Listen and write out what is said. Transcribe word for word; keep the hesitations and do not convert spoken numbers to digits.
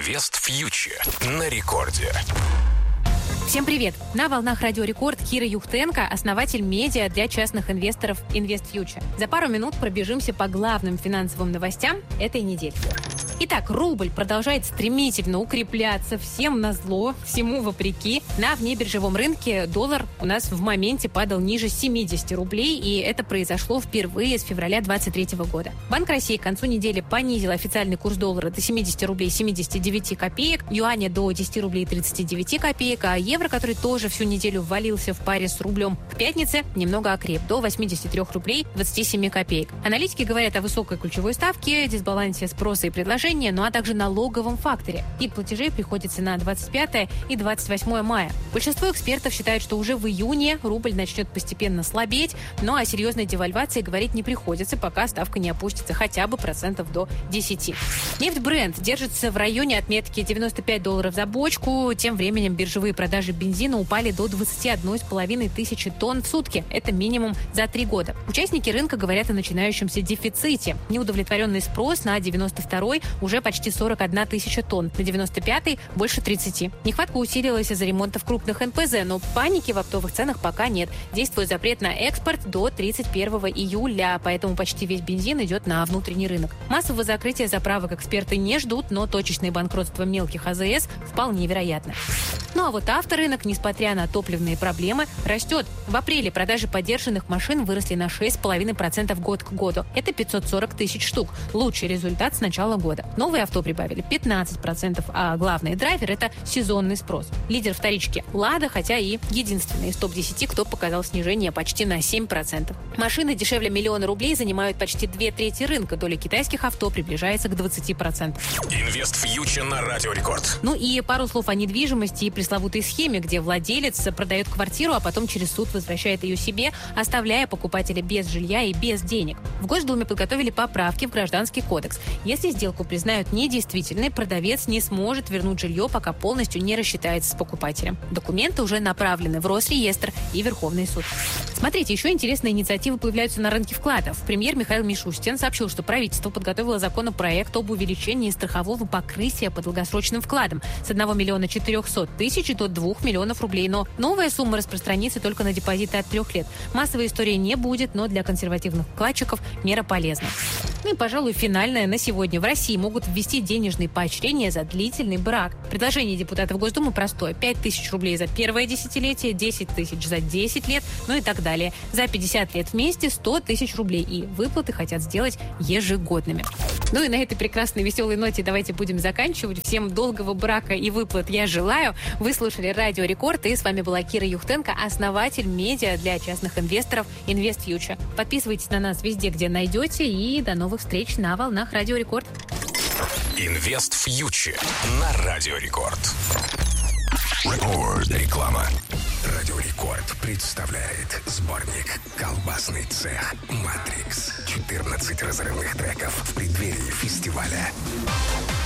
Инвест Фьючер на рекорде. Всем привет! На волнах Радио Рекорд Кира Юхтенко, основатель медиа для частных инвесторов Инвест Фьючер. За пару минут пробежимся по главным финансовым новостям этой недели. Итак, рубль продолжает стремительно укрепляться, всем назло, всему вопреки. На внебиржевом рынке доллар у нас в моменте падал ниже семьдесят рублей, и это произошло впервые с февраля двадцать третьего года. Банк России к концу недели понизил официальный курс доллара до семьдесят рублей семьдесят девять копеек, юаня до десять рублей тридцать девять копеек, а евро, который тоже всю неделю ввалился в паре с рублем, к пятнице немного окреп, до восемьдесят три рублей двадцать семь копеек. Аналитики говорят о высокой ключевой ставке, дисбалансе спроса и предложения, ну а также налоговом факторе. Пик платежей приходится на двадцать пятое и двадцать восьмое мая. Большинство экспертов считают, что уже в июне рубль начнет постепенно слабеть, но о серьезной девальвации говорить не приходится, пока ставка не опустится хотя бы процентов до десяти. Нефть Brent держится в районе отметки девяносто пять долларов за бочку. Тем временем биржевые продажи бензина упали до двадцати одной с половиной тысячи тонн в сутки. Это минимум за три года. Участники рынка говорят о начинающемся дефиците. Неудовлетворенный спрос на девяносто второй уже почти сорок одна тысяча тонн, на девяносто пятый больше тридцати. Нехватка усилилась из-за ремонтов крупных эн пэ зэ, но паники в оптовых ценах пока нет. Действует запрет на экспорт до тридцать первого июля, поэтому почти весь бензин идет на внутренний рынок. Массового закрытия заправок эксперты не ждут, но точечные банкротства мелких а зэ эс вполне вероятны. Ну а вот авторынок, несмотря на топливные проблемы, растет. В апреле продажи подержанных машин выросли на шесть целых пять десятых процента год к году. Это пятьсот сорок тысяч штук. Лучший результат с начала года. Новые авто прибавили пятнадцать процентов, а главный драйвер – это сезонный спрос. Лидер вторички – Лада, хотя и единственный из топ десяти, кто показал снижение почти на семь процентов. Машины дешевле миллиона рублей занимают почти две трети рынка. Доля китайских авто приближается к двадцати процентам. Инвест Фьючер на Радио Рекорд. Ну и пару слов о недвижимости и пресловутой схеме, где владелец продает квартиру, а потом через суд возвращает ее себе, оставляя покупателя без жилья и без денег. В Госдуме подготовили поправки в Гражданский кодекс. Если сделку признают недействительной, продавец не сможет вернуть жилье, пока полностью не рассчитается с покупателем. Документы уже направлены в Росреестр и Верховный суд. Смотрите, еще интересные инициативы появляются на рынке вкладов. Премьер Михаил Мишустин сообщил, что правительство подготовило законопроект об увеличении страхового покрытия по долгосрочным вкладам с одного миллиона четырехсот тысяч до двух миллионов рублей. Но новая сумма распространится только на депозиты от трех лет. Массовой истории не будет, но для консервативных вкладчиков мера полезна. Ну и, пожалуй, финальное на сегодня. В России могут ввести денежные поощрения за длительный брак. Предложение депутатов Госдумы простое. пять тысяч рублей за первое десятилетие, десять тысяч за десять лет, ну и так далее. За пятьдесят лет вместе сто тысяч рублей. И выплаты хотят сделать ежегодными. Ну и на этой прекрасной веселой ноте давайте будем заканчивать. Всем долгого брака и выплат я желаю. Вы слушали Радио Рекорд, и с вами была Кира Юхтенко, основатель медиа для частных инвесторов Инвест Фьючер. Подписывайтесь на нас везде, где найдете, и до новых встреч на волнах Радио Рекорд. Инвест Фьючер на Радио Рекорд. Рекорд. Реклама. Радио Рекорд представляет сборник «Колбасный цех Матрикс». четырнадцать разрывных треков в преддверии фестиваля.